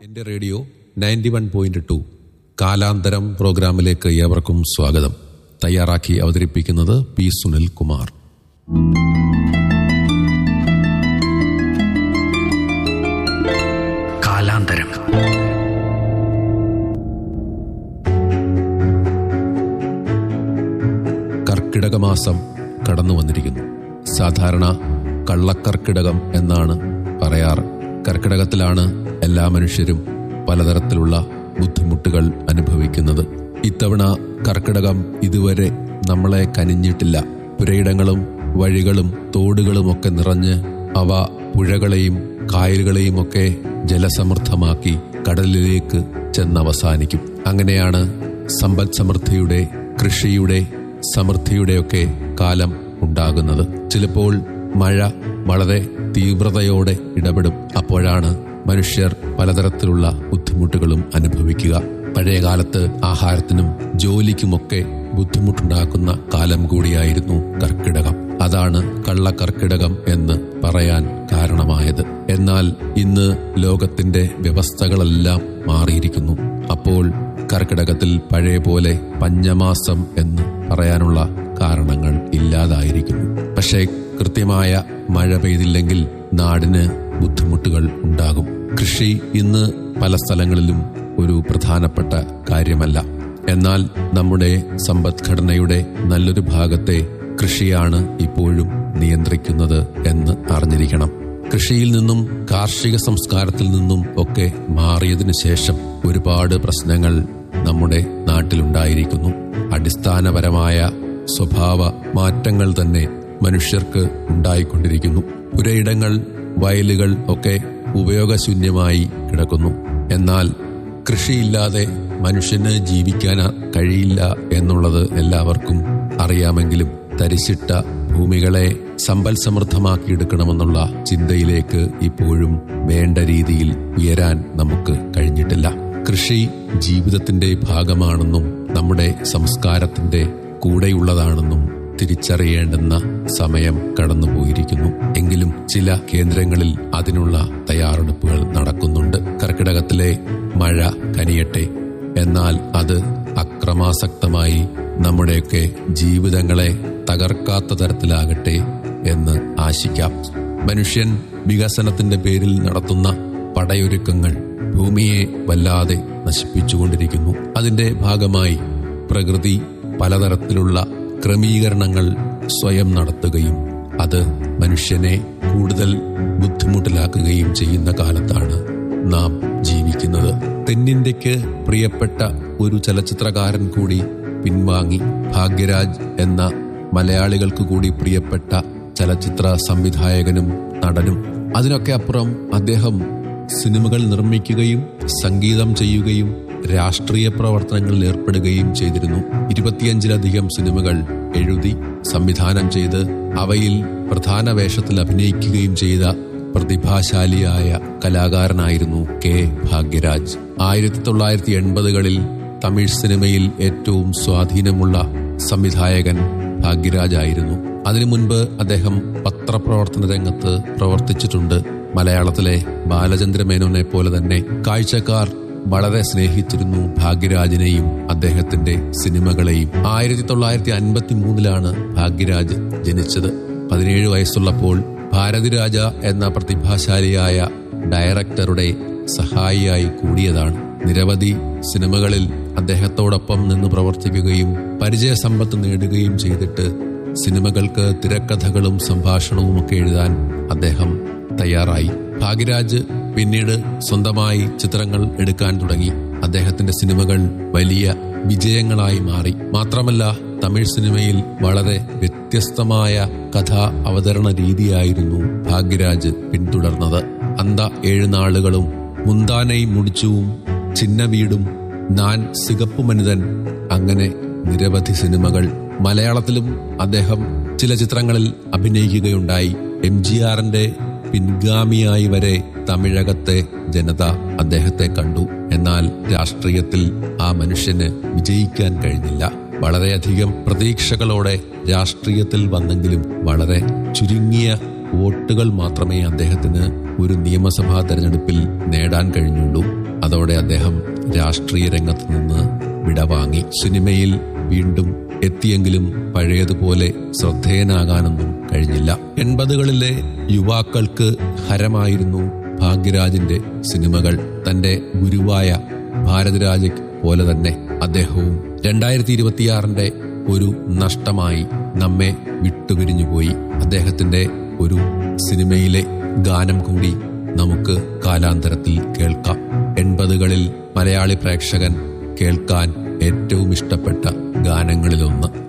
എൻ്റെ റേഡിയോ 91.2 കാലാന്തരം പ്രോഗ്രാമിലേക്ക് ഏവർക്കും സ്വാഗതം. തയ്യാറാക്കി അവതരിപ്പിക്കുന്നത് പി സുനിൽ കുമാർ. കാലാന്തരം. കർക്കിടക മാസം കടന്നു വന്നിരിക്കുന്നു. സാധാരണ കള്ളക്കർക്കിടകം എന്നാണ് പറയാറ്. കർക്കിടകത്തിലാണ് എല്ലാ മനുഷ്യരും പലതരത്തിലുള്ള ബുദ്ധിമുട്ടുകൾ അനുഭവിക്കുന്നത്. ഇത്തവണ കർക്കിടകം ഇതുവരെ നമ്മളെ കനിഞ്ഞിട്ടില്ല. പുരയിടങ്ങളും വഴികളും തോടുകളുമൊക്കെ നിറഞ്ഞ് അവ പുഴകളെയും കായലുകളെയും ഒക്കെ ജലസമൃദ്ധമാക്കി കടലിലേക്ക് ചെന്നവസാനിക്കും. അങ്ങനെയാണ് സമ്പദ് സമൃദ്ധിയുടെ, കൃഷിയുടെ, സമൃദ്ധിയുടെയൊക്കെ കാലം ഉണ്ടാകുന്നത്. ചിലപ്പോൾ മഴ വളരെ തീവ്രതയോടെ ഇടപെടും. അപ്പോഴാണ് മനുഷ്യർ പലതരത്തിലുള്ള ബുദ്ധിമുട്ടുകളും അനുഭവിക്കുക. പഴയകാലത്ത് ആഹാരത്തിനും ജോലിക്കുമൊക്കെ ബുദ്ധിമുട്ടുണ്ടാക്കുന്ന കാലം കൂടിയായിരുന്നു കർക്കിടകം. അതാണ് കള്ളക്കർക്കിടകം എന്ന് പറയാൻ കാരണമായത്. എന്നാൽ ഇന്ന് ലോകത്തിന്റെ വ്യവസ്ഥകളെല്ലാം മാറിയിരിക്കുന്നു. അപ്പോൾ കർക്കിടകത്തിൽ പഴയ പോലെ പഞ്ഞമാസം എന്ന് പറയാനുള്ള കാരണങ്ങൾ ഇല്ലാതായിരിക്കുന്നു. പക്ഷേ കൃത്യമായ മഴ പെയ്തില്ലെങ്കിൽ നാടിന് ബുദ്ധിമുട്ടുകൾ ഉണ്ടാകും. കൃഷി ഇന്ന് പല സ്ഥലങ്ങളിലും ഒരു പ്രധാനപ്പെട്ട കാര്യമല്ല. എന്നാൽ നമ്മുടെ സമ്പദ്ഘടനയുടെ നല്ലൊരു ഭാഗത്തെ കൃഷിയാണ് ഇപ്പോഴും നിയന്ത്രിക്കുന്നത് എന്ന് അറിഞ്ഞിരിക്കണം. കൃഷിയിൽ നിന്നും കാർഷിക സംസ്കാരത്തിൽ നിന്നും ഒക്കെ മാറിയതിനു ശേഷം ഒരുപാട് പ്രശ്നങ്ങൾ നമ്മുടെ നാട്ടിലുണ്ടായിരിക്കുന്നു. അടിസ്ഥാനപരമായ സ്വഭാവ മാറ്റങ്ങൾ തന്നെ മനുഷ്യർക്ക് ഉണ്ടായിക്കൊണ്ടിരിക്കുന്നു. പുരയിടങ്ങൾ, വയലുകൾ ഒക്കെ ഉപയോഗശൂന്യമായി കിടക്കുന്നു. എന്നാൽ കൃഷിയില്ലാതെ മനുഷ്യന് ജീവിക്കാൻ കഴിയില്ല എന്നുള്ളത് എല്ലാവർക്കും അറിയാമെങ്കിലും തരിശിട്ട ഭൂമികളെ സമ്പൽ സമൃദ്ധമാക്കിയെടുക്കണമെന്നുള്ള ചിന്തയിലേക്ക് ഇപ്പോഴും വേണ്ട രീതിയിൽ ഉയരാൻ നമുക്ക് കഴിഞ്ഞിട്ടില്ല. കൃഷി ജീവിതത്തിന്റെ ഭാഗമാണെന്നും നമ്മുടെ സംസ്കാരത്തിന്റെ കൂടെയുള്ളതാണെന്നും തിരിച്ചറിയേണ്ടുന്ന സമയം കടന്നുപോയിരിക്കുന്നു. എങ്കിലും ചില കേന്ദ്രങ്ങളിൽ അതിനുള്ള തയ്യാറെടുപ്പുകൾ നടക്കുന്നുണ്ട്. കർക്കിടകത്തിലെ മഴ കനിയട്ടെ, എന്നാൽ അത് അക്രമാസക്തമായി നമ്മുടെയൊക്കെ ജീവിതങ്ങളെ തകർക്കാത്ത തരത്തിലാകട്ടെ എന്ന് ആശിക്കാം. മനുഷ്യൻ വികസനത്തിന്റെ പേരിൽ നടത്തുന്ന പടയൊരുക്കങ്ങൾ ഭൂമിയെ വല്ലാതെ നശിപ്പിച്ചുകൊണ്ടിരിക്കുന്നു. അതിന്റെ ഭാഗമായി പ്രകൃതി പലതരത്തിലുള്ള ക്രമീകരണങ്ങൾ സ്വയം നടത്തുകയും അത് മനുഷ്യനെ കൂടുതൽ ബുദ്ധിമുട്ടിലാക്കുകയും ചെയ്യുന്ന കാലത്താണ് നാം ജീവിക്കുന്നത്. തെന്നിന്ത്യക്ക് പ്രിയപ്പെട്ട ഒരു ചലച്ചിത്രകാരൻ കൂടി പിൻവാങ്ങി. ഭാഗ്യരാജ് എന്ന മലയാളികൾക്ക് കൂടി പ്രിയപ്പെട്ട ചലച്ചിത്ര സംവിധായകനും നടനും. അതിനൊക്കെ അപ്പുറം അദ്ദേഹം സിനിമകൾ നിർമ്മിക്കുകയും സംഗീതം ചെയ്യുകയും രാഷ്ട്രീയ പ്രവർത്തനങ്ങളിൽ ഏർപ്പെടുകയും ചെയ്തിരുന്നു. 25-ലധികം സിനിമകൾ എഴുതി സംവിധാനം ചെയ്ത് അവയിൽ പ്രധാന വേഷത്തിൽ അഭിനയിക്കുകയും ചെയ്ത പ്രതിഭാശാലിയായ കലാകാരനായിരുന്നു കെ ഭാഗ്യരാജ്. 1980-കളിൽ തമിഴ് സിനിമയിൽ ഏറ്റവും സ്വാധീനമുള്ള സംവിധായകൻ ഭാഗ്യരാജ് ആയിരുന്നു. അതിനു മുൻപ് അദ്ദേഹം പത്രപ്രവർത്തന രംഗത്ത് പ്രവർത്തിച്ചിട്ടുണ്ട്. മലയാളത്തിലെ ബാലചന്ദ്ര മേനോനെ പോലെ തന്നെ കാഴ്ചക്കാർ വളരെ സ്നേഹിച്ചിരുന്നു ഭാഗ്യരാജിനെയും അദ്ദേഹത്തിന്റെ സിനിമകളെയും. 1953-ലാണ് ഭാഗ്യരാജ് ജനിച്ചത്. 17 വയസ്സുള്ളപ്പോൾ ഭാരതിരാജ എന്ന പ്രതിഭാശാലിയായ ഡയറക്ടറുടെ സഹായിയായി കൂടിയതാണ്. നിരവധി സിനിമകളിൽ അദ്ദേഹത്തോടൊപ്പം നിന്ന് പ്രവർത്തിക്കുകയും പരിചയസമ്പത്ത് നേടുകയും ചെയ്തിട്ട് സിനിമകൾക്ക് തിരക്കഥകളും സംഭാഷണവും ഒക്കെ എഴുതാൻ അദ്ദേഹം തയ്യാറായി. ഭാഗ്യരാജ് പിന്നീട് സ്വന്തമായി ചിത്രങ്ങൾ എടുക്കാൻ തുടങ്ങി. അദ്ദേഹത്തിന്റെ സിനിമകൾ വലിയ വിജയങ്ങളായി മാറി. മാത്രമല്ല തമിഴ് സിനിമയിൽ വളരെ വ്യത്യസ്തമായ കഥാ അവതരണ രീതിയായിരുന്നു ഭാഗ്യരാജ് പിന്തുടർന്നത്. അന്ത 7 നാളുകളും, മുന്താനൈ മുടിച്ചുവും, ചിന്ന വീടും, ഞാൻ സികപ്പു മനിതൻ, അങ്ങനെ നിരവധി സിനിമകൾ. മലയാളത്തിലും അദ്ദേഹം ചില ചിത്രങ്ങളിൽ അഭിനയിക്കുകയുണ്ടായി. MGRന്റെ പിൻഗാമിയായി വരെ തമിഴകത്തെ ജനത അദ്ദേഹത്തെ കണ്ടു. എന്നാൽ രാഷ്ട്രീയത്തിൽ ആ മനുഷ്യന് വിജയിക്കാൻ കഴിഞ്ഞില്ല. വളരെയധികം പ്രതീക്ഷകളോടെ രാഷ്ട്രീയത്തിൽ വന്നെങ്കിലും വളരെ ചുരുങ്ങിയ വോട്ടുകൾ മാത്രമേ അദ്ദേഹത്തിന് ഒരു നിയമസഭാ തെരഞ്ഞെടുപ്പിൽ നേടാൻ കഴിഞ്ഞുള്ളൂ. അതോടെ അദ്ദേഹം രാഷ്ട്രീയ രംഗത്ത് നിന്ന് വിടവാങ്ങി. സിനിമയിൽ വീണ്ടും എത്തിയെങ്കിലും പഴയതുപോലെ ശ്രദ്ധേയനാകാനൊന്നും കഴിഞ്ഞില്ല. 80കളിലെ യുവാക്കൾക്ക് ഹരമായിരുന്നു ഭാഗ്യരാജിന്റെ സിനിമകൾ. തന്റെ ഗുരുവായ ഭാരതരാജ് പോലെ തന്നെ അദ്ദേഹവും 2026 ഒരു നഷ്ടമായി നമ്മെ വിട്ടുപിരിഞ്ഞുപോയി. അദ്ദേഹത്തിന്റെ ഒരു സിനിമയിലെ ഗാനം കൂടി നമുക്ക് കാലാന്തരത്തിൽ കേൾക്കാം. 80കളിൽ മലയാളി പ്രേക്ഷകൻ കേൾക്കാൻ ഏറ്റവും ഇഷ്ടപ്പെട്ട ഗാനങ്ങളിലൊന്ന്.